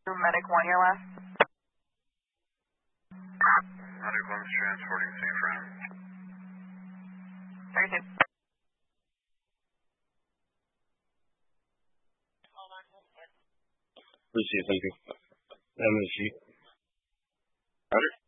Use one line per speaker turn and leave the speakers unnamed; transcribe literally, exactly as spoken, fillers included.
Medic one, your last.
Medic one's transporting Seafront.
thirty-two.
Appreciate it, thank you. M S G.
Roger.